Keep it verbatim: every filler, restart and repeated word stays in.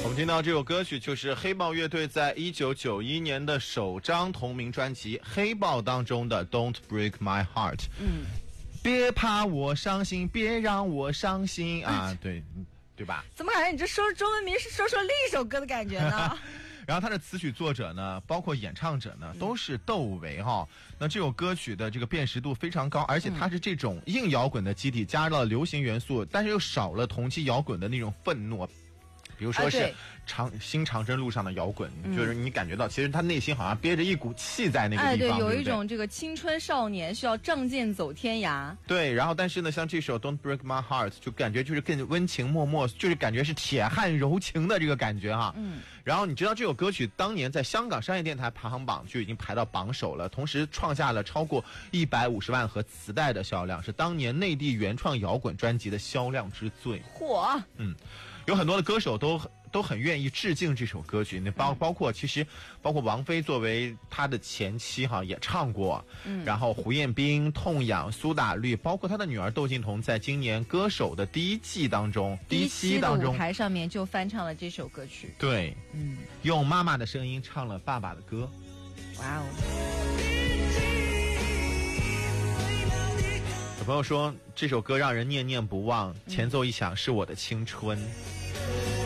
我们听到这首歌曲就是黑豹乐队在一九九一年的首张同名专辑《黑豹》当中的 Don't Break My Heart。 嗯， 别怕我伤心，别让我伤心啊，对对吧？ 怎么感觉你这说中文名是说说另一首歌的感觉呢？ 然后他的词曲作者呢，包括演唱者呢，都是窦唯哈。那这首歌曲的这个辨识度非常高，而且它是这种硬摇滚的基底，加了流行元素，但是又少了同期摇滚的那种愤怒。比如说是长、哎、新长征路上的摇滚、嗯，就是你感觉到其实他内心好像憋着一股气在那个地方， 哎，对， 对， 有一种这个青春少年需要仗剑走天涯。 对，然后但是呢，像这首 Don't Break My Heart 就感觉就是更温情脉脉，就是感觉是铁汉柔情的这个感觉哈。 嗯。 然后你知道这首歌曲当年在香港商业电台排行榜就已经排到榜首了，同时创下了超过一百五十万盒磁带的销量，是当年内地原创摇滚专辑的销量之最。 嚯！ 嗯。有很多的歌手都都很愿意致敬这首歌曲，那包包括其实包括王菲作为她的前妻哈也唱过，嗯，然后胡彦斌、痛仰、苏打绿，包括她的女儿窦靖童，在今年歌手的第一季当中， 第一期当中舞台上面就翻唱了这首歌曲。 对， 嗯， 用妈妈的声音唱了爸爸的歌。 哇哦！ 有朋友说这首歌让人念念不忘，前奏一响是我的青春。